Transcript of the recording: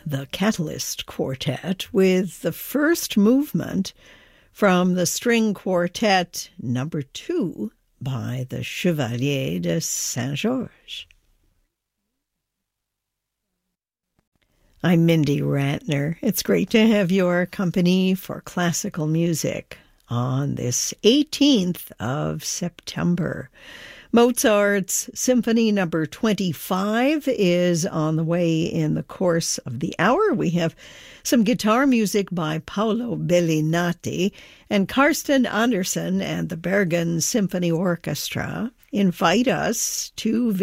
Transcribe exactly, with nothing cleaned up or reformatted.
the Catalyst Quartet with the first movement from the String Quartet number two by the Chevalier de Saint-Georges. I'm Mindy Ratner. It's great to have your company for classical music on this eighteenth of September. Mozart's Symphony number twenty-five is on the way in the course of the hour. We have some guitar music by Paolo Bellinati, and Karsten Andersen and the Bergen Symphony Orchestra invite us to